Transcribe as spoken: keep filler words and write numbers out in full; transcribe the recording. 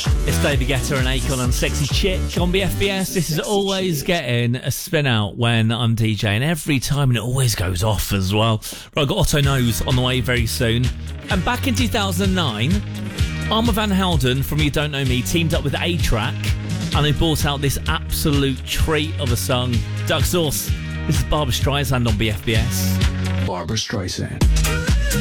It's David Guetta and Akon and Sexy Chick on B F B S. This is always getting a spin out when I'm DJing every time, and it always goes off as well. Right, I've got Otto Knows on the way very soon. And back in two thousand nine, Armand Van Helden from You Don't Know Me teamed up with A-Track, and they brought out this absolute treat of a song, Duck Sauce. This is Barbra Streisand on B F B S. Barbra Streisand.